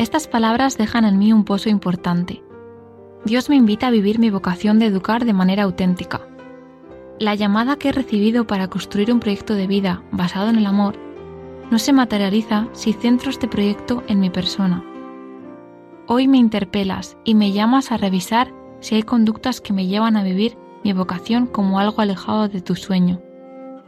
Estas palabras dejan en mí un pozo importante. Dios me invita a vivir mi vocación de educar de manera auténtica. La llamada que he recibido para construir un proyecto de vida basado en el amor no se materializa si centro este proyecto en mi persona. Hoy me interpelas y me llamas a revisar si hay conductas que me llevan a vivir mi vocación como algo alejado de tu sueño.